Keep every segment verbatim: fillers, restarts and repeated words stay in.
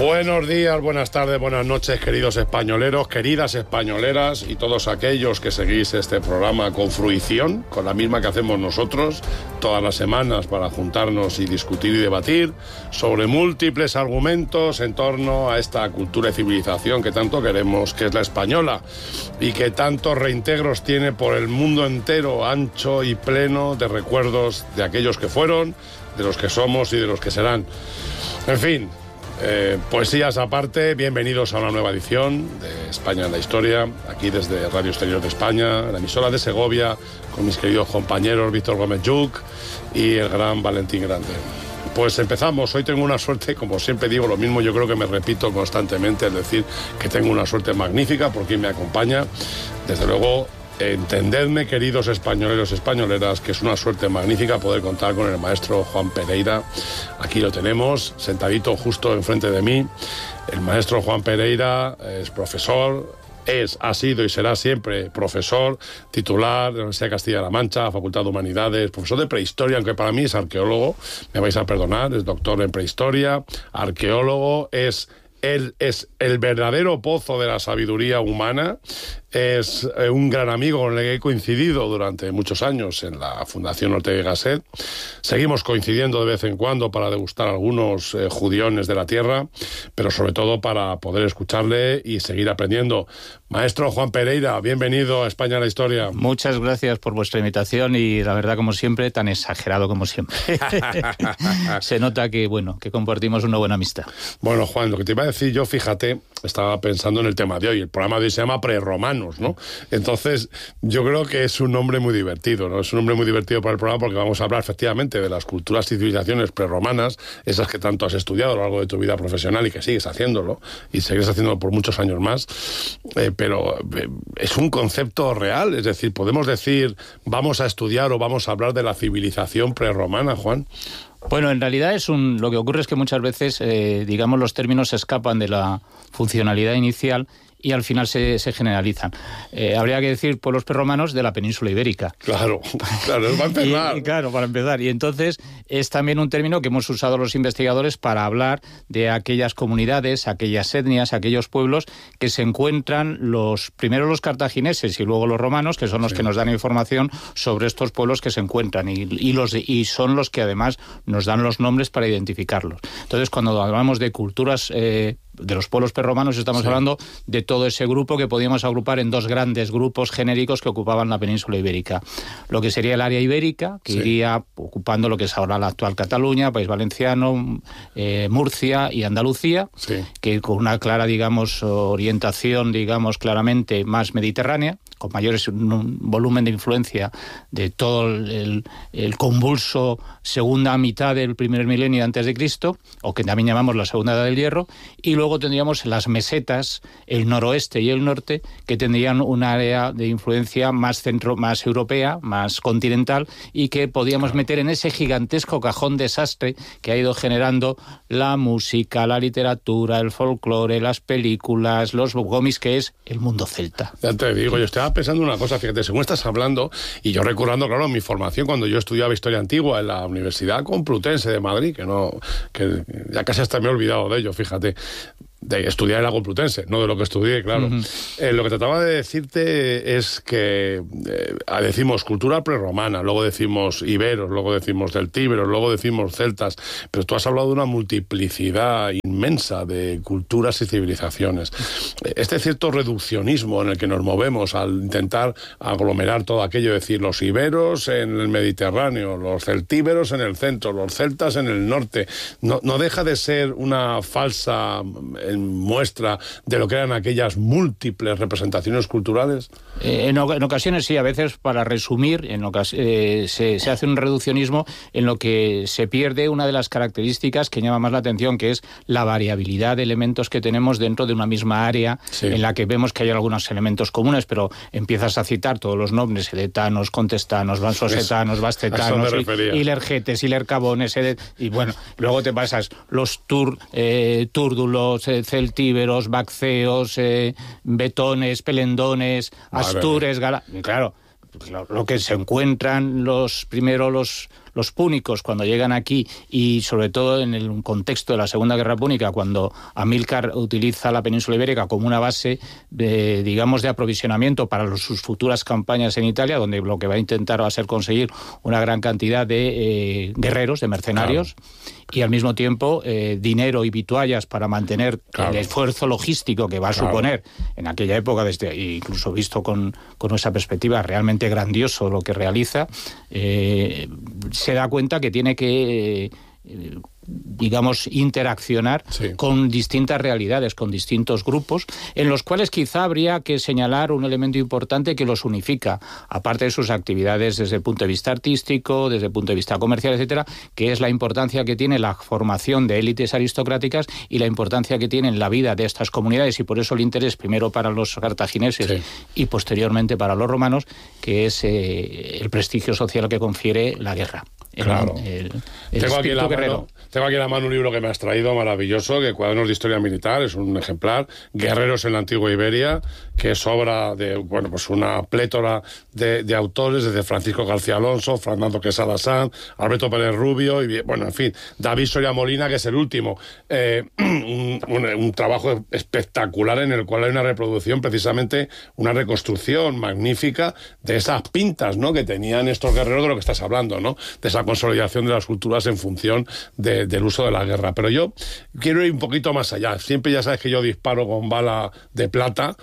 Buenos días, buenas tardes, buenas noches, queridos españoleros, queridas españoleras y todos aquellos que seguís este programa con fruición, con la misma que hacemos nosotros todas las semanas para juntarnos y discutir y debatir sobre múltiples argumentos en torno a esta cultura y civilización que tanto queremos, que es la española, y que tantos reintegros tiene por el mundo entero, ancho y pleno de recuerdos de aquellos que fueron, de los que somos y de los que serán. En fin... Eh, poesías aparte, bienvenidos a una nueva edición de España en la Historia, aquí desde Radio Exterior de España, la emisora de Segovia, con mis queridos compañeros Víctor Gómez Lluc y el gran Valentín Grande. Pues empezamos. Hoy tengo una suerte, como siempre digo lo mismo, yo creo que me repito constantemente, es decir, que tengo una suerte magnífica por quien me acompaña. Desde luego, entendedme, queridos españoleros y españoleras, que es una suerte magnífica poder contar con el maestro Juan Pereira. Aquí lo tenemos, sentadito justo enfrente de mí. El maestro Juan Pereira es profesor, es, ha sido y será siempre profesor titular de la Universidad de Castilla-La Mancha, Facultad de Humanidades, profesor de prehistoria, aunque para mí es arqueólogo, me vais a perdonar, es doctor en prehistoria, arqueólogo, es... Él es el verdadero pozo de la sabiduría humana, es un gran amigo con el que he coincidido durante muchos años en la Fundación Ortega y Gasset. Seguimos coincidiendo de vez en cuando para degustar algunos eh, judiones de la tierra, pero sobre todo para poder escucharle y seguir aprendiendo. Maestro Juan Pereira, bienvenido a España en la Historia. Muchas gracias por vuestra invitación y la verdad, como siempre, tan exagerado como siempre. Se nota que, bueno, que compartimos una buena amistad. Bueno, Juan, lo que te iba a decir yo, fíjate, estaba pensando en el tema de hoy. El programa de hoy se llama Prerromanos, ¿no? Entonces, yo creo que es un nombre muy divertido, ¿no? Es un nombre muy divertido para el programa porque vamos a hablar efectivamente de las culturas y civilizaciones prerromanas, esas que tanto has estudiado a lo largo de tu vida profesional y que sigues haciéndolo, y seguirás haciéndolo por muchos años más, eh, pero eh, es un concepto real, es decir, podemos decir, vamos a estudiar o vamos a hablar de la civilización prerromana, Juan. Bueno, en realidad es un, lo que ocurre es que muchas veces, eh, digamos, los términos se escapan de la funcionalidad inicial y al final se, se generalizan. Eh, habría que decir pueblos prerromanos de la península ibérica. Claro, claro, va a empezar. y, y claro, para empezar. Y entonces es también un término que hemos usado los investigadores para hablar de aquellas comunidades, aquellas etnias, aquellos pueblos que se encuentran, los primero los cartagineses y luego los romanos, que son los sí. que nos dan información sobre estos pueblos que se encuentran y, y, los, y son los que además nos dan los nombres para identificarlos. Entonces, cuando hablamos de culturas... Eh, de los pueblos prerromanos estamos sí. hablando de todo ese grupo que podíamos agrupar en dos grandes grupos genéricos que ocupaban la península ibérica. Lo que sería el área ibérica, que sí. iría ocupando lo que es ahora la actual Cataluña, País Valenciano, eh, Murcia y Andalucía, sí. que con una clara, digamos, orientación, digamos, claramente más mediterránea, con mayores un volumen de influencia de todo el, el convulso segunda mitad del primer milenio antes de Cristo, o que también llamamos la segunda edad del hierro, y luego tendríamos las mesetas, el noroeste y el norte, que tendrían un área de influencia más centro, más europea, más continental, y que podíamos meter en ese gigantesco cajón desastre que ha ido generando la música, la literatura, el folclore, las películas, los cómics, que es el mundo celta. Ya te digo, yo estaba pensando una cosa, fíjate, según estás hablando, y yo recordando, claro, mi formación cuando yo estudiaba Historia Antigua en la Universidad Complutense de Madrid, que no, que ya casi hasta me he olvidado de ello, fíjate, de estudiar en la Complutense, no de lo que estudié, claro. Uh-huh. Eh, lo que trataba de decirte es que eh, decimos cultura prerromana, luego decimos iberos, luego decimos celtíberos, luego decimos celtas, pero tú has hablado de una multiplicidad inmensa de culturas y civilizaciones. Este cierto reduccionismo en el que nos movemos al intentar aglomerar todo aquello, es decir, los iberos en el Mediterráneo, los celtíberos en el centro, los celtas en el norte, no, no deja de ser una falsa muestra de lo que eran aquellas múltiples representaciones culturales? Eh, en, en ocasiones sí, a veces para resumir, en ocas- eh, se, se hace un reduccionismo en lo que se pierde una de las características que llama más la atención, que es la variabilidad de elementos que tenemos dentro de una misma área, sí. en la que vemos que hay algunos elementos comunes, pero empiezas a citar todos los nombres, edetanos, contestanos, vansosetanos, vastetanos, ilergetes, ilercabones, edet, y bueno, luego te pasas los tur, eh, túrdulos, eh, celtíberos, bacceos, eh, betones, pelendones, astures, gala... Claro, lo, lo que se encuentran los primero los los púnicos cuando llegan aquí, y sobre todo en el contexto de la Segunda Guerra Púnica, cuando Amílcar utiliza la península ibérica como una base de, digamos, de aprovisionamiento para los, sus futuras campañas en Italia, donde lo que va a intentar va a ser conseguir una gran cantidad de eh, guerreros, de mercenarios, claro. y al mismo tiempo eh, dinero y vituallas para mantener claro. el esfuerzo logístico que va a claro. suponer en aquella época, desde incluso visto con, con nuestra perspectiva, realmente grandioso lo que realiza, eh, se da cuenta que tiene que... Eh, digamos, interaccionar sí. con distintas realidades, con distintos grupos, en los cuales quizá habría que señalar un elemento importante que los unifica, aparte de sus actividades desde el punto de vista artístico, desde el punto de vista comercial, etcétera, que es la importancia que tiene la formación de élites aristocráticas y la importancia que tiene en la vida de estas comunidades, y por eso el interés primero para los cartagineses sí. y posteriormente para los romanos, que es eh, el prestigio social que confiere la guerra. Claro. El, el, el tengo, aquí la guerrero. mano, tengo aquí en la mano un libro que me has traído maravilloso, que Cuadernos de Historia Militar, es un ejemplar, Guerreros en la Antigua Iberia, que es obra de, bueno, pues una plétora de, de autores, desde Francisco García Alonso, Fernando Quesada Sanz, Alberto Pérez Rubio, y bueno, en fin, David Soria Molina, que es el último. Eh, un, un, un trabajo espectacular en el cual hay una reproducción, precisamente una reconstrucción magnífica de esas pintas, ¿no?, que tenían estos guerreros, de lo que estás hablando, ¿no?, de esa consolidación de las culturas en función de, del uso de la guerra. Pero yo quiero ir un poquito más allá. Siempre ya sabes que yo disparo con bala de plata.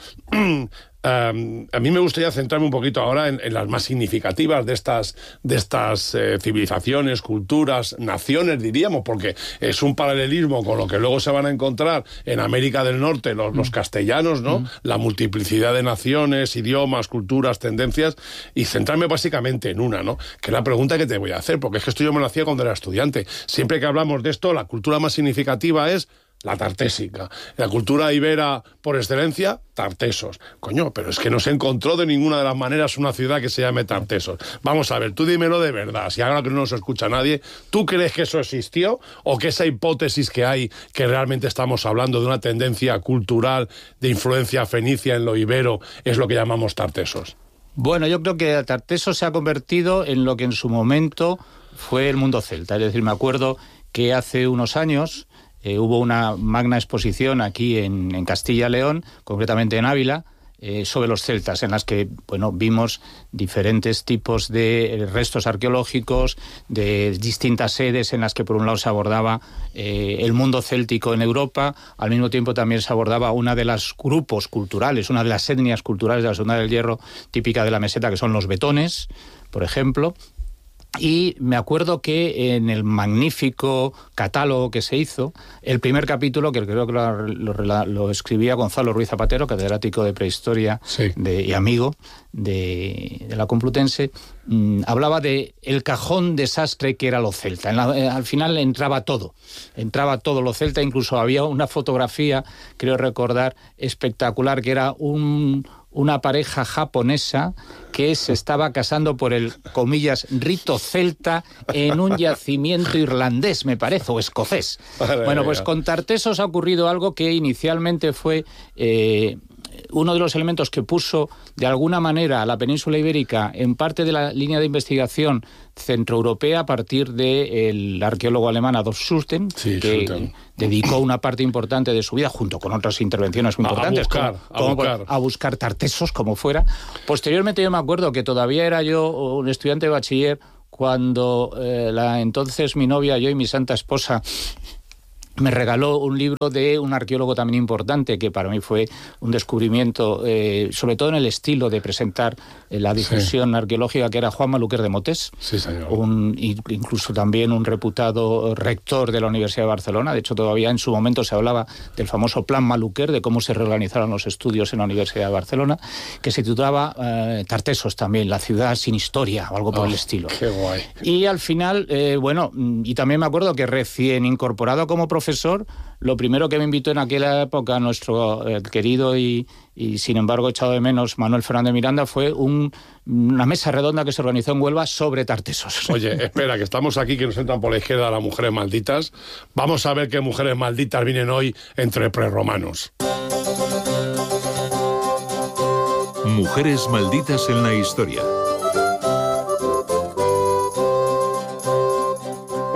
Um, a mí me gustaría centrarme un poquito ahora en, en las más significativas de estas, de estas eh, civilizaciones, culturas, naciones, diríamos, porque es un paralelismo con lo que luego se van a encontrar en América del Norte, los, mm. los castellanos, ¿no? Mm. La multiplicidad de naciones, idiomas, culturas, tendencias, y centrarme básicamente en una, ¿no?, que es la pregunta que te voy a hacer, porque es que esto yo me lo hacía cuando era estudiante. Siempre que hablamos de esto, la cultura más significativa es la tartésica. La cultura ibera por excelencia, tartesos. Coño, pero es que no se encontró de ninguna de las maneras una ciudad que se llame Tartesos. Vamos a ver, tú dímelo de verdad, si ahora que no nos escucha nadie, ¿tú crees que eso existió? ¿O que esa hipótesis que hay, que realmente estamos hablando de una tendencia cultural de influencia fenicia en lo ibero, es lo que llamamos tartesos? Bueno, yo creo que Tartesos se ha convertido en lo que en su momento fue el mundo celta. Es decir, me acuerdo que hace unos años Eh, hubo una magna exposición aquí en, en Castilla y León, concretamente en Ávila, eh, sobre los celtas, en las que, bueno, vimos diferentes tipos de restos arqueológicos, de distintas sedes en las que por un lado se abordaba eh, el mundo céltico en Europa, al mismo tiempo también se abordaba una de los grupos culturales, una de las etnias culturales de la Segunda del Hierro, típica de la meseta, que son los betones, por ejemplo. Y me acuerdo que en el magnífico catálogo que se hizo, el primer capítulo, que creo que lo, lo, lo escribía Gonzalo Ruiz Zapatero, catedrático de prehistoria sí. de, y amigo de, de la Complutense, mmm, hablaba de el cajón desastre que era lo celta. En la, eh, al final entraba todo, entraba todo lo celta, incluso había una fotografía, creo recordar, espectacular, que era un... una pareja japonesa que se estaba casando por el, comillas, rito celta en un yacimiento irlandés, me parece, o escocés. Vale, bueno, pues con Tartesos ha ocurrido algo que inicialmente fue eh, uno de los elementos que puso de alguna manera a la península ibérica en parte de la línea de investigación centroeuropea a partir del arqueólogo alemán Adolf Schulten, sí, que Schulten. dedicó una parte importante de su vida, junto con otras intervenciones muy importantes, a buscar, como, como, a, buscar. a buscar tartesos, como fuera. Posteriormente yo me acuerdo que todavía era yo un estudiante de bachiller cuando eh, la entonces mi novia, yo y mi santa esposa, me regaló un libro de un arqueólogo también importante, que para mí fue un descubrimiento, eh, sobre todo en el estilo de presentar eh, la difusión sí. arqueológica, que era Juan Maluquer de Motés, sí, señor. Un, incluso también un reputado rector de la Universidad de Barcelona. De hecho, todavía en su momento se hablaba del famoso Plan Maluquer, de cómo se reorganizaron los estudios en la Universidad de Barcelona, que se titulaba eh, Tartesos también, la ciudad sin historia, o algo por oh, el estilo. Qué guay. Y al final, eh, bueno, y también me acuerdo que recién incorporado como profesor, Profesor, lo primero que me invitó en aquella época nuestro eh, querido y, y sin embargo echado de menos Manuel Fernández Miranda fue un, una mesa redonda que se organizó en Huelva sobre Tartesos. Oye, espera, que estamos aquí, que nos entran por la izquierda las mujeres malditas. Vamos a ver qué mujeres malditas vienen hoy entre prerromanos. Mujeres malditas en la historia.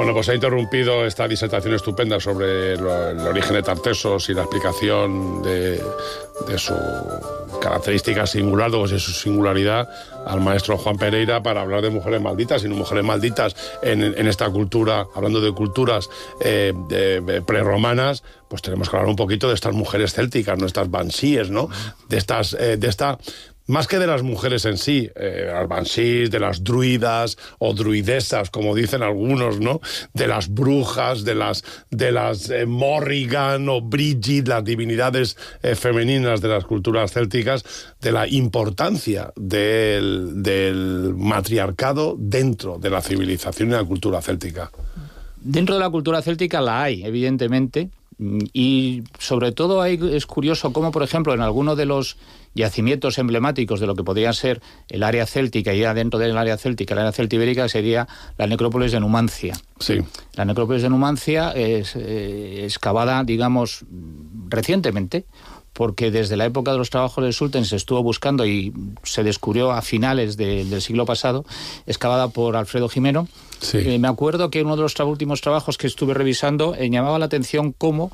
Bueno, pues ha interrumpido esta disertación estupenda sobre lo, el origen de Tartessos y la explicación de, de su característica singular, o de su singularidad, al maestro Juan Pereira, para hablar de mujeres malditas. Y no mujeres malditas en, en esta cultura, hablando de culturas eh, de, de prerromanas, pues tenemos que hablar un poquito de estas mujeres célticas, ¿no? Estas bansíes, ¿no? De estas, eh, de esta... Más que de las mujeres en sí, eh, las bansís, de las druidas o druidesas, como dicen algunos, ¿no? De las brujas, de las, de las eh, Morrigan o Brigid, las divinidades eh, femeninas de las culturas célticas, de la importancia del, del matriarcado dentro de la civilización y la cultura céltica. Dentro de la cultura céltica la hay, evidentemente. Y sobre todo hay, es curioso cómo, por ejemplo, en alguno de los yacimientos emblemáticos de lo que podría ser el área céltica, y ya dentro del área céltica, el área celtibérica, sería la necrópolis de Numancia. Sí. La necrópolis de Numancia es eh, excavada, digamos, recientemente, porque desde la época de los trabajos de Sulten se estuvo buscando y se descubrió a finales de, del siglo pasado, excavada por Alfredo Jimeno. Sí. Eh, me acuerdo que uno de los tra- últimos trabajos que estuve revisando eh, llamaba la atención cómo,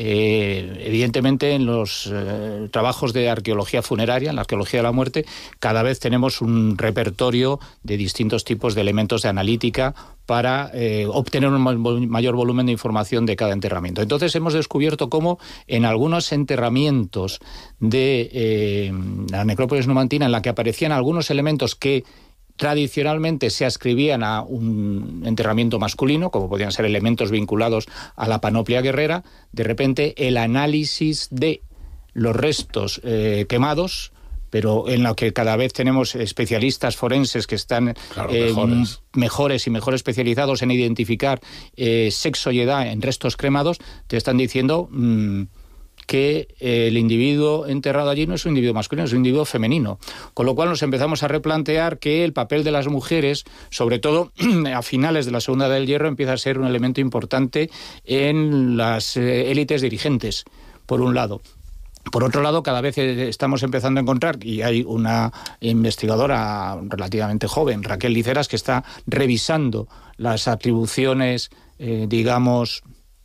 eh, evidentemente, en los eh, trabajos de arqueología funeraria, en la arqueología de la muerte, cada vez tenemos un repertorio de distintos tipos de elementos de analítica para eh, obtener un ma- mayor volumen de información de cada enterramiento. Entonces hemos descubierto cómo en algunos enterramientos de eh, la necrópolis numantina, en la que aparecían algunos elementos que tradicionalmente se ascribían a un enterramiento masculino, como podían ser elementos vinculados a la panoplia guerrera, de repente el análisis de los restos eh, quemados, pero en lo que cada vez tenemos especialistas forenses que están claro, eh, mejores. mejores y mejor especializados en identificar eh, sexo y edad en restos cremados, te están diciendo mmm, que eh, el individuo enterrado allí no es un individuo masculino, es un individuo femenino. Con lo cual nos empezamos a replantear que el papel de las mujeres, sobre todo a finales de la Segunda Edad del Hierro, empieza a ser un elemento importante en las eh, élites dirigentes, por un lado. Por otro lado, cada vez estamos empezando a encontrar, y hay una investigadora relativamente joven, Raquel Liceras, que está revisando las atribuciones, eh, digamos,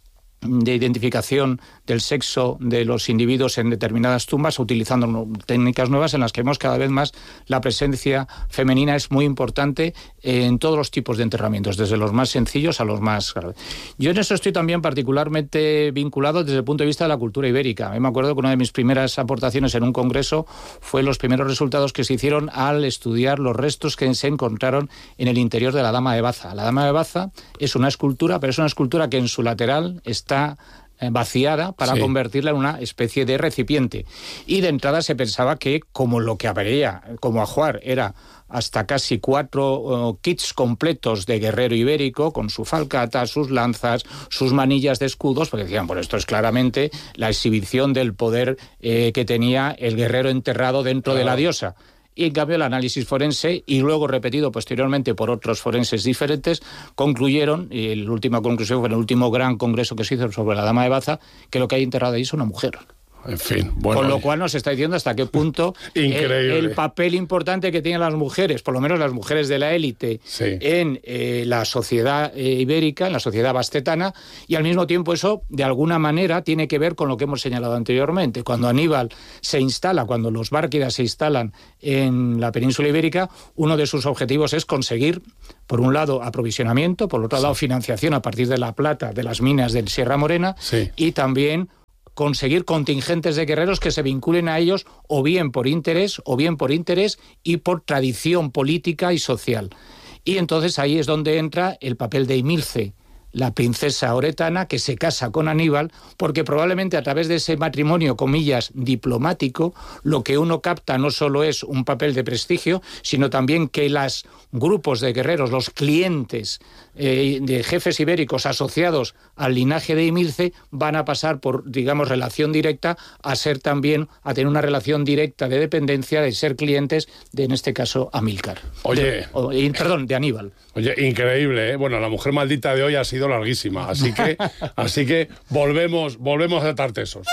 de identificación del sexo de los individuos en determinadas tumbas, utilizando técnicas nuevas en las que vemos cada vez más la presencia femenina es muy importante en todos los tipos de enterramientos, desde los más sencillos a los más graves. Yo en eso estoy también particularmente vinculado desde el punto de vista de la cultura ibérica. Me acuerdo que una de mis primeras aportaciones en un congreso fue los primeros resultados que se hicieron al estudiar los restos que se encontraron en el interior de la Dama de Baza. La Dama de Baza es una escultura, pero es una escultura que en su lateral está vaciada para sí. convertirla en una especie de recipiente. Y de entrada se pensaba que, como lo que habría como ajuar era hasta casi cuatro uh, kits completos de guerrero ibérico, con su falcata, sus lanzas, sus manillas de escudos, porque decían, bueno, esto es claramente la exhibición del poder eh, que tenía el guerrero enterrado dentro claro. de la diosa. Y en cambio el análisis forense, y luego repetido posteriormente por otros forenses diferentes, concluyeron, y la última conclusión fue en el último gran congreso que se hizo sobre la Dama de Baza, que lo que hay enterrado ahí es una mujer. En fin, bueno. Con lo cual nos está diciendo hasta qué punto el, el papel importante que tienen las mujeres, por lo menos las mujeres de la élite, sí. en eh, la sociedad eh, ibérica, en la sociedad bastetana, y al mismo tiempo eso, de alguna manera, tiene que ver con lo que hemos señalado anteriormente. Cuando Aníbal se instala, cuando los bárquidas se instalan en la península ibérica, uno de sus objetivos es conseguir, por un lado, aprovisionamiento, por otro lado, sí. financiación a partir de la plata de las minas del Sierra Morena, sí. y también conseguir contingentes de guerreros que se vinculen a ellos o bien por interés, o bien por interés y por tradición política y social. Y entonces ahí es donde entra el papel de Emilce, la princesa oretana, que se casa con Aníbal, porque probablemente a través de ese matrimonio, comillas, diplomático, lo que uno capta no solo es un papel de prestigio, sino también que los grupos de guerreros, los clientes eh, de jefes ibéricos asociados al linaje de Emilce, van a pasar por, digamos, relación directa a ser también, a tener una relación directa de dependencia, de ser clientes de, en este caso, Amílcar. Oye... De, o, eh, perdón, de Aníbal. Oye, increíble, ¿eh? Bueno, la mujer maldita de hoy ha sido larguísima, así que, así que volvemos, volvemos a Tartessos.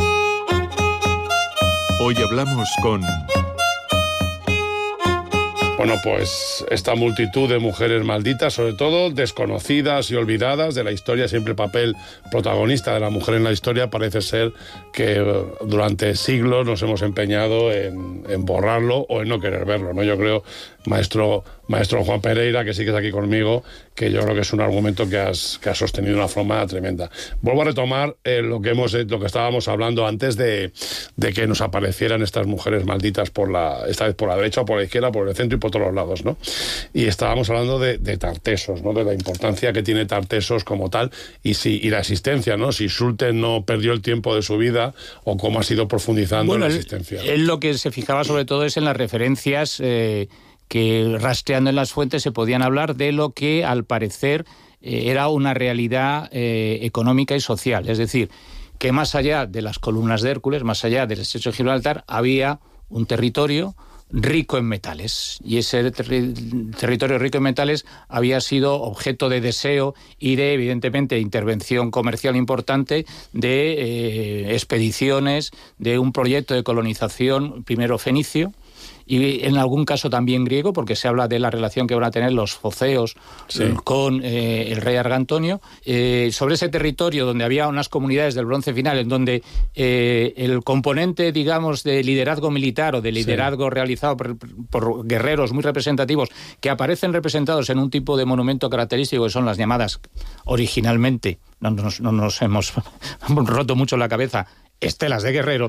Hoy hablamos con Bueno, pues esta multitud de mujeres malditas, sobre todo desconocidas y olvidadas de la historia, siempre el papel protagonista de la mujer en la historia, parece ser que durante siglos nos hemos empeñado en, en borrarlo o en no querer verlo, ¿no? Yo creo, maestro, maestro Juan Pereira, que sigues aquí conmigo, que yo creo que es un argumento que has, que has sostenido de una forma tremenda. Vuelvo a retomar eh, lo que hemos, lo que estábamos hablando antes de, de que nos aparecieran estas mujeres malditas por la, esta vez por la derecha o por la izquierda, por el centro y por todos los lados, ¿no? Y estábamos hablando de, de Tartessos, ¿no? De la importancia que tiene Tartessos como tal y si y la existencia, ¿no? Si Schulte no perdió el tiempo de su vida o cómo ha sido profundizando bueno, en la existencia. Él, él lo que se fijaba sobre todo es en las referencias eh, que rastreando en las fuentes se podían hablar de lo que al parecer eh, era una realidad eh, económica y social, es decir, que más allá de las columnas de Hércules, más allá del estrecho de Gibraltar, había un territorio rico en metales, y ese ter- territorio rico en metales había sido objeto de deseo y de, evidentemente, intervención comercial importante de eh, expediciones, de un proyecto de colonización, primero fenicio, y en algún caso también griego, porque se habla de la relación que van a tener los foceos sí. con eh, el rey Argantonio, eh, sobre ese territorio donde había unas comunidades del bronce final, en donde eh, el componente, digamos, de liderazgo militar o de liderazgo sí. realizado por, por guerreros muy representativos, que aparecen representados en un tipo de monumento característico, que son las llamadas, originalmente, no nos, no nos hemos roto mucho la cabeza, estelas de guerrero.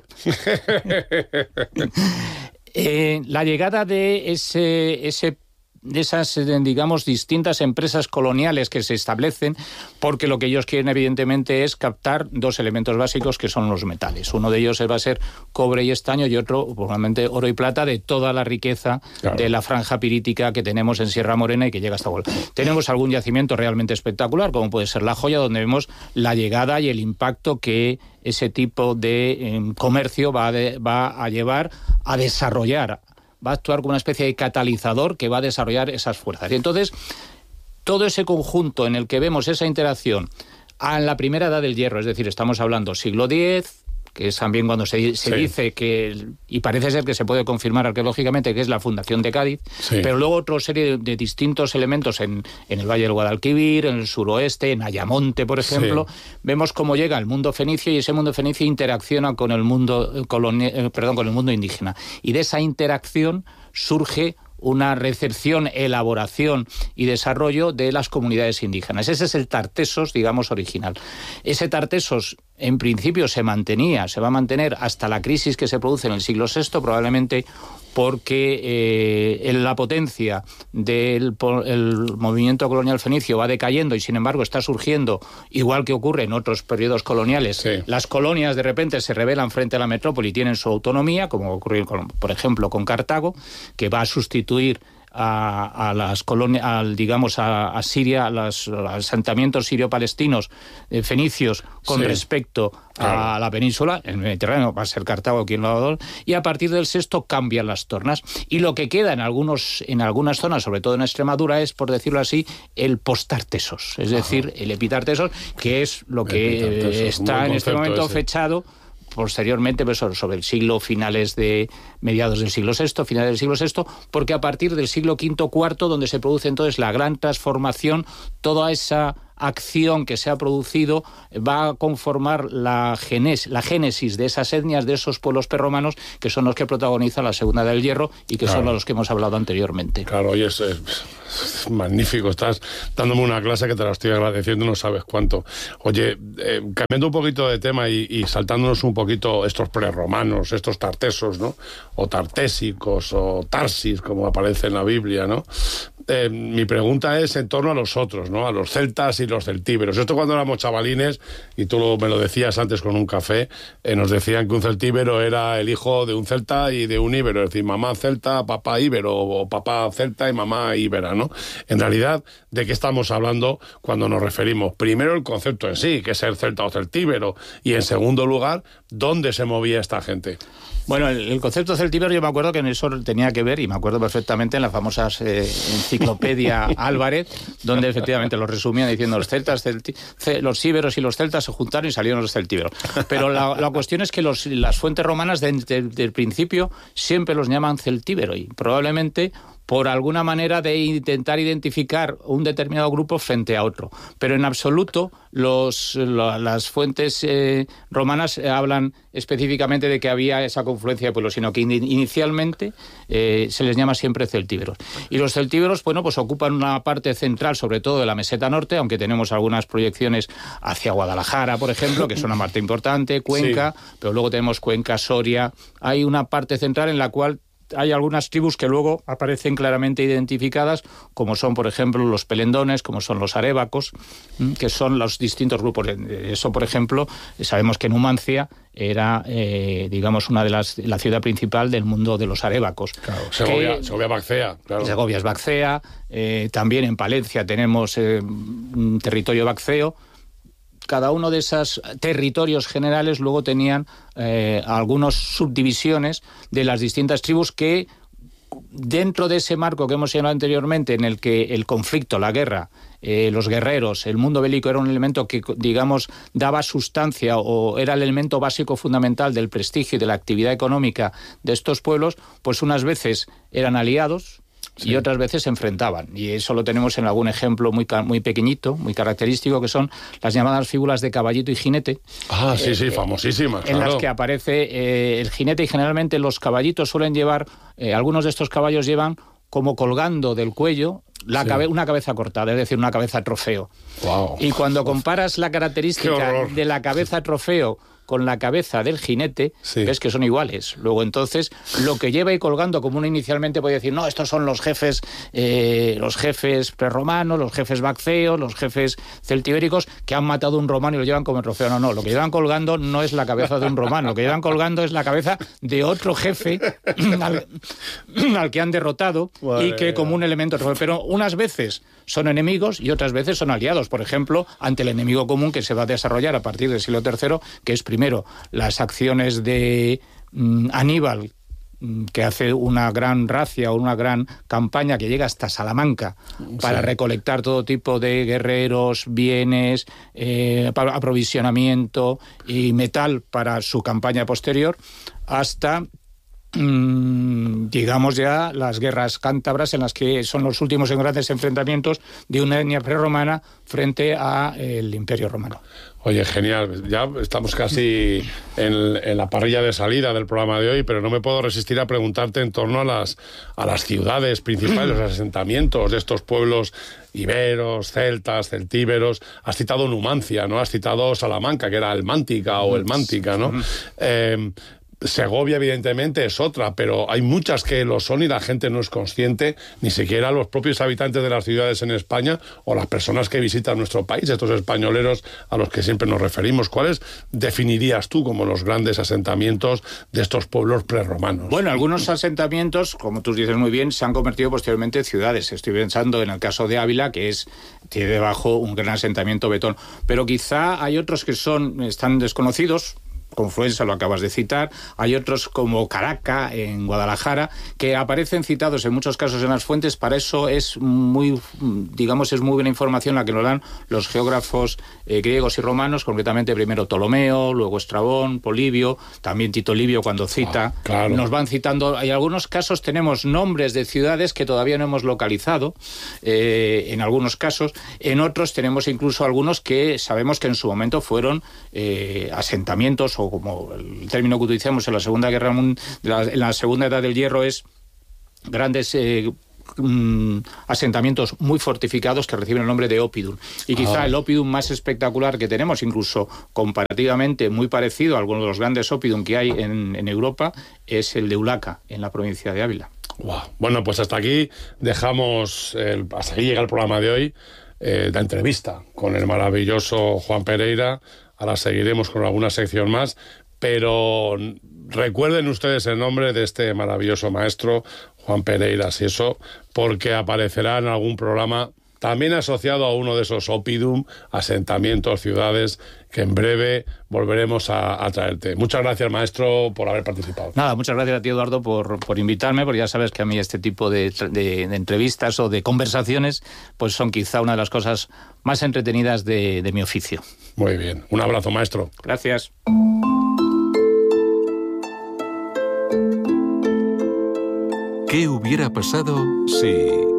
Eh, la llegada de ese, ese de esas, digamos, distintas empresas coloniales que se establecen, porque lo que ellos quieren, evidentemente, es captar dos elementos básicos que son los metales. Uno de ellos va a ser cobre y estaño y otro, probablemente, oro y plata, de toda la riqueza claro. de la franja pirítica que tenemos en Sierra Morena y que llega hasta Huelva. Tenemos algún yacimiento realmente espectacular, como puede ser La Joya, donde vemos la llegada y el impacto que ese tipo de eh, comercio va, de, va a llevar a desarrollar, va a actuar como una especie de catalizador que va a desarrollar esas fuerzas. Y entonces, todo ese conjunto en el que vemos esa interacción en la primera edad del hierro, es decir, estamos hablando siglo diez, que es también cuando se, se sí. dice que, y parece ser que se puede confirmar arqueológicamente, que es la fundación de Cádiz, sí. pero luego otra serie de, de distintos elementos en, en el Valle del Guadalquivir, en el suroeste, en Ayamonte, por ejemplo, sí. vemos cómo llega el mundo fenicio y ese mundo fenicio interacciona con el mundo colonial, perdón, con el mundo indígena. Y de esa interacción surge una recepción, elaboración y desarrollo de las comunidades indígenas. Ese es el Tartessos, digamos, original. Ese Tartessos, en principio, se mantenía, se va a mantener hasta la crisis que se produce en el siglo sexto, probablemente porque eh, la potencia del el movimiento colonial fenicio va decayendo y, sin embargo, está surgiendo, igual que ocurre en otros periodos coloniales, sí. las colonias de repente se rebelan frente a la metrópoli y tienen su autonomía, como ocurrió, con, por ejemplo, con Cartago, que va a sustituir A, a las colonias, al, digamos, a, a Siria, a los, a los asentamientos sirio-palestinos eh, fenicios con sí, respecto claro. a la península, el Mediterráneo va a ser Cartago quien lo haga, y a partir del sexto cambian las tornas. Y lo que queda en algunos en algunas zonas, sobre todo en Extremadura, es, por decirlo así, el post-Tartessos, es Ajá. decir, el epitartessos, que es lo que eh, está en este momento ese. fechado posteriormente, pues, sobre el siglo finales de mediados del siglo sexto, finales del siglo sexto, porque a partir del siglo quinto, cuarto, donde se produce entonces la gran transformación, toda esa acción que se ha producido va a conformar la, genes, la génesis de esas etnias, de esos pueblos prerromanos, que son los que protagonizan la Segunda Edad del Hierro y que claro. son los que hemos hablado anteriormente. Claro, y es, es, es magnífico. Estás dándome una clase que te la estoy agradeciendo, no sabes cuánto. Oye, eh, cambiando un poquito de tema y, y saltándonos un poquito estos prerromanos, estos tartesos, ¿no? O tartésicos, o tarsis, como aparece en la Biblia, ¿no? Eh, mi pregunta es en torno a los otros, ¿no? A los celtas y los celtíberos. Esto cuando éramos chavalines, y tú lo, me lo decías antes con un café, eh, nos decían que un celtíbero era el hijo de un celta y de un íbero, es decir, mamá celta, papá íbero, o papá celta y mamá íbera, ¿no? En realidad, ¿de qué estamos hablando cuando nos referimos? Primero, el concepto en sí, que es ser celta o celtíbero, y en segundo lugar, ¿dónde se movía esta gente? Bueno, el, el concepto celtíbero, yo me acuerdo que en eso tenía que ver, y me acuerdo perfectamente, en la famosa eh, enciclopedia Álvarez, donde efectivamente lo resumían diciendo los celtas, celti, los íberos y los celtas se juntaron y salieron los celtíberos. Pero la, la cuestión es que los, las fuentes romanas desde el principio siempre los llaman celtíbero, y probablemente por alguna manera de intentar identificar un determinado grupo frente a otro. Pero en absoluto los, lo, las fuentes eh, romanas hablan específicamente de que había esa confluencia de pueblos, sino que in, inicialmente eh, se les llama siempre celtíberos. Y los celtíberos, bueno, pues ocupan una parte central, sobre todo de la meseta norte, aunque tenemos algunas proyecciones hacia Guadalajara, por ejemplo, que es una parte importante, Cuenca, sí. Pero luego tenemos Cuenca, Soria. Hay una parte central en la cual hay algunas tribus que luego aparecen claramente identificadas, como son, por ejemplo, los pelendones, como son los arébacos, que son los distintos grupos. Eso, por ejemplo, sabemos que Numancia era, eh, digamos, una de las la ciudad principal del mundo de los arébacos. Claro, Segovia, que, Segovia Baxea, claro. Segovia es Baxea, eh, también en Palencia tenemos eh, un territorio baxeo. Cada uno de esos territorios generales luego tenían eh, algunas subdivisiones de las distintas tribus que, dentro de ese marco que hemos señalado anteriormente, en el que el conflicto, la guerra, eh, los guerreros, el mundo bélico era un elemento que, digamos, daba sustancia o era el elemento básico fundamental del prestigio y de la actividad económica de estos pueblos, pues unas veces eran aliados, sí, y otras veces se enfrentaban. Y eso lo tenemos en algún ejemplo muy, muy pequeñito, muy característico, que son las llamadas fíbulas de caballito y jinete. Ah, sí, eh, sí, famosísimas. En claro. las que aparece eh, el jinete, y generalmente los caballitos suelen llevar, eh, algunos de estos caballos llevan como colgando del cuello la sí. cabe, una cabeza cortada, es decir, una cabeza trofeo. Wow. Y cuando comparas la característica de la cabeza trofeo con la cabeza del jinete, sí, ves que son iguales. Luego, entonces, lo que lleva ahí colgando, como uno inicialmente puede decir, no, estos son los jefes eh, los jefes prerromanos, los jefes baxeos, los jefes celtibéricos, que han matado a un romano y lo llevan como trofeo. No, no, lo que llevan colgando no es la cabeza de un romano, lo que llevan colgando es la cabeza de otro jefe al, al que han derrotado, vale, y que como un elemento trofeo. Pero unas veces son enemigos y otras veces son aliados. Por ejemplo, ante el enemigo común que se va a desarrollar a partir del siglo tercero, que es primero las acciones de mm, Aníbal, mm, que hace una gran racia o una gran campaña que llega hasta Salamanca, sí, para recolectar todo tipo de guerreros, bienes, eh, para aprovisionamiento y metal para su campaña posterior, hasta digamos ya las guerras cántabras, en las que son los últimos grandes enfrentamientos de una etnia prerromana frente al Imperio Romano. Oye, genial. Ya estamos casi en, en la parrilla de salida del programa de hoy, pero no me puedo resistir a preguntarte en torno a las, a las ciudades principales, los asentamientos de estos pueblos iberos, celtas, celtíberos. Has citado Numancia, ¿no? Has citado Salamanca, que era el Mántica o el Mántica, ¿no? Eh, Segovia, evidentemente, es otra, pero hay muchas que lo son y la gente no es consciente, ni siquiera los propios habitantes de las ciudades en España o las personas que visitan nuestro país, estos españoleros a los que siempre nos referimos. ¿Cuáles definirías tú como los grandes asentamientos de estos pueblos prerromanos? Bueno, algunos asentamientos, como tú dices muy bien, se han convertido posteriormente en ciudades. Estoy pensando en el caso de Ávila, que es tiene debajo un gran asentamiento betón, pero quizá hay otros que son están desconocidos. Confluenza, lo acabas de citar, hay otros como Caraca en Guadalajara que aparecen citados en muchos casos en las fuentes. Para eso es muy, digamos, es muy buena información la que nos dan los geógrafos eh, griegos y romanos, concretamente primero Ptolomeo, luego Estrabón, Polibio, también Tito Livio cuando cita, ah, claro, nos van citando. En algunos casos tenemos nombres de ciudades que todavía no hemos localizado, eh, en algunos casos, en otros tenemos incluso algunos que sabemos que en su momento fueron eh, asentamientos, o como el término que utilizamos en la Segunda Guerra Mundial, en la Segunda Edad del Hierro, es grandes eh, mm, asentamientos muy fortificados que reciben el nombre de oppidum. Y quizá ah. el oppidum más espectacular que tenemos, incluso comparativamente muy parecido a algunos de los grandes oppidum que hay en, en Europa, es el de Ulaca, en la provincia de Ávila. Wow. Bueno, pues hasta aquí dejamos, el, hasta aquí llega el programa de hoy, eh, la entrevista con el maravilloso Juan Pereira. Ahora seguiremos con alguna sección más, pero recuerden ustedes el nombre de este maravilloso maestro, Juan Pereira Sieso, porque aparecerá en algún programa también asociado a uno de esos oppidum, asentamientos, ciudades, que en breve volveremos a, a traerte. Muchas gracias, maestro, por haber participado. Nada, muchas gracias a ti, Eduardo, por, por invitarme, porque ya sabes que a mí este tipo de, de, de entrevistas o de conversaciones pues son quizá una de las cosas más entretenidas de, de mi oficio. Muy bien. Un abrazo, maestro. Gracias. ¿Qué hubiera pasado si...?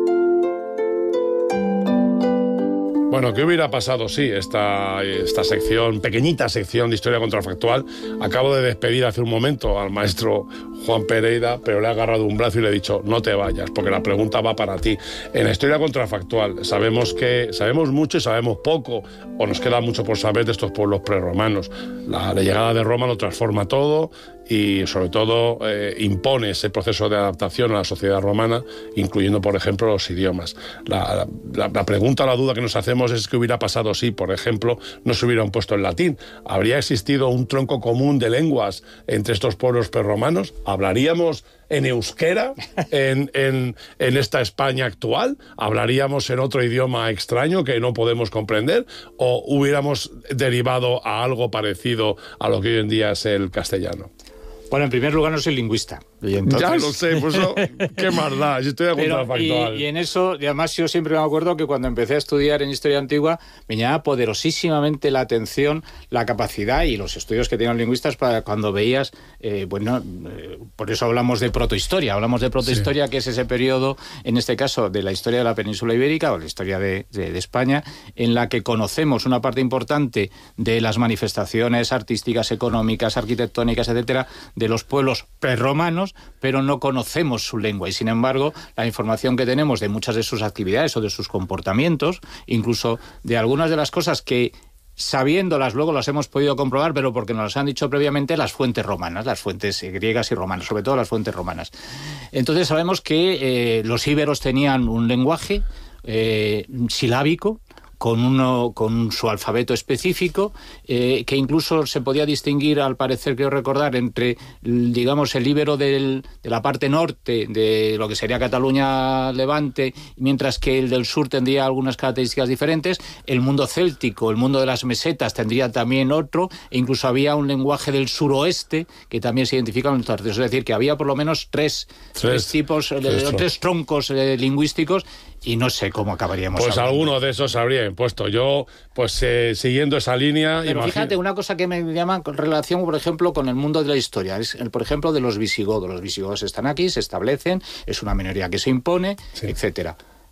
Bueno, ¿qué hubiera pasado si esta, esta sección, pequeñita sección de historia contrafactual? Acabo de despedir hace un momento al maestro Juan Pereira, pero le he agarrado un brazo y le he dicho, no te vayas, porque la pregunta va para ti. En la historia contrafactual sabemos que sabemos mucho y sabemos poco, o nos queda mucho por saber de estos pueblos prerromanos. La, la llegada de Roma lo transforma todo y sobre todo eh, impone ese proceso de adaptación a la sociedad romana, incluyendo, por ejemplo, los idiomas. La, la, la pregunta o la duda que nos hacemos es qué hubiera pasado si, por ejemplo, no se hubieran puesto el latín. ¿Habría existido un tronco común de lenguas entre estos pueblos prerromanos? ¿Hablaríamos en euskera en, en, en esta España actual? ¿Hablaríamos en otro idioma extraño que no podemos comprender? ¿O hubiéramos derivado a algo parecido a lo que hoy en día es el castellano? Bueno, en primer lugar no soy lingüista. Y entonces... Ya lo sé, pues eso, qué maldad, si estoy contrafactual. Y, y en eso, y además yo siempre me acuerdo que cuando empecé a estudiar en Historia Antigua, me llamaba poderosísimamente la atención la capacidad y los estudios que tenían los lingüistas para cuando veías, eh, bueno, eh, por eso hablamos de protohistoria, hablamos de protohistoria, sí, que es ese periodo, en este caso, de la historia de la península ibérica o la historia de, de, de España, en la que conocemos una parte importante de las manifestaciones artísticas, económicas, arquitectónicas, etcétera, de los pueblos prerromanos, pero no conocemos su lengua y, sin embargo, la información que tenemos de muchas de sus actividades o de sus comportamientos, incluso de algunas de las cosas que, sabiéndolas, luego las hemos podido comprobar, pero porque nos las han dicho previamente las fuentes romanas, las fuentes griegas y romanas, sobre todo las fuentes romanas. Entonces sabemos que eh, los íberos tenían un lenguaje eh, silábico, con uno con su alfabeto específico, eh, que incluso se podía distinguir, al parecer, quiero recordar, entre, digamos, el íbero del, de la parte norte de lo que sería Cataluña Levante, mientras que el del sur tendría algunas características diferentes. El mundo céltico, el mundo de las mesetas, tendría también otro, e incluso había un lenguaje del suroeste que también se identifica con los tercios. Es decir, que había por lo menos tres, tres, tres tipos, tres, eh, tres troncos eh, lingüísticos, y no sé cómo acabaríamos. Pues hablando. Alguno de esos habría impuesto. Yo, pues eh, siguiendo esa línea... Pero imagino... fíjate, una cosa que me llama con relación, por ejemplo, con el mundo de la historia, es, el, por ejemplo, de los visigodos. Los visigodos están aquí, se establecen, es una minoría que se impone, sí, etcétera.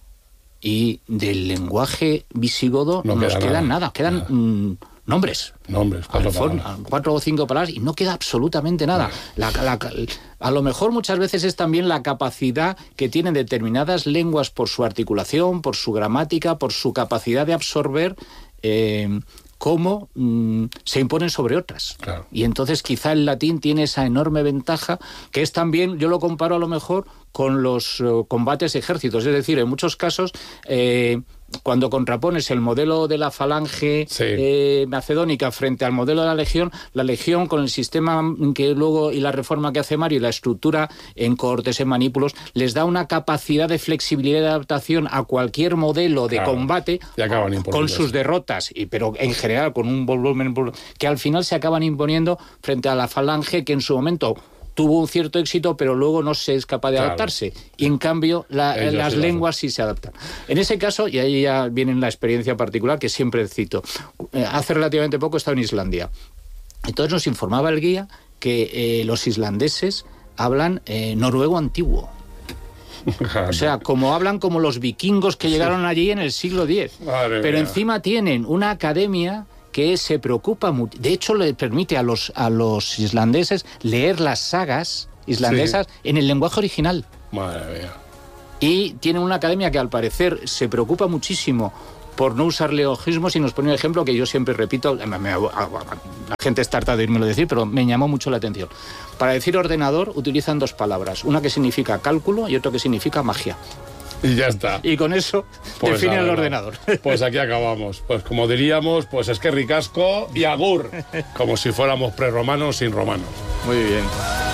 Y del lenguaje visigodo no nos queda nada, nada. quedan... Nada. Mmm, Nombres. Nombres, cuatro, forma, cuatro o cinco palabras y no queda absolutamente nada. La, la, a lo mejor muchas veces es también la capacidad que tienen determinadas lenguas por su articulación, por su gramática, por su capacidad de absorber eh, cómo mmm, se imponen sobre otras. Claro. Y entonces quizá el latín tiene esa enorme ventaja que es también, yo lo comparo a lo mejor con los uh, combates de ejércitos. Es decir, en muchos casos... Eh, cuando contrapones el modelo de la falange sí. eh, macedónica frente al modelo de la legión, la legión con el sistema que luego y la reforma que hace Mario y la estructura en cohortes, en manípulos, les da una capacidad de flexibilidad y de adaptación a cualquier modelo de claro. combate con sus derrotas, y, pero en general con un volumen que al final se acaban imponiendo frente a la falange que en su momento tuvo un cierto éxito, pero luego no se es capaz de claro. adaptarse. Y en cambio, la, las sí lenguas sí se adaptan. En ese caso, y ahí ya viene la experiencia particular que siempre cito, eh, hace relativamente poco he estado en Islandia. Entonces nos informaba el guía que eh, los islandeses hablan eh, noruego antiguo. O sea, como hablan como los vikingos que llegaron allí en el siglo diez. Madre pero mía. Encima tienen una academia que se preocupa mucho. De hecho, le permite a los, a los islandeses leer las sagas islandesas sí. en el lenguaje original. Madre mía. Y tienen una academia que, al parecer, se preocupa muchísimo por no usar leogismos, y nos pone un ejemplo que yo siempre repito, me, me, la gente está harta de irmelo decir, pero me llamó mucho la atención. Para decir ordenador utilizan dos palabras, una que significa cálculo y otra que significa magia. Y ya está. Y con eso pues define el ordenador. Pues aquí acabamos. Pues como diríamos, pues es que ricasco y agur. Como si fuéramos prerromanos sin romanos. Muy bien.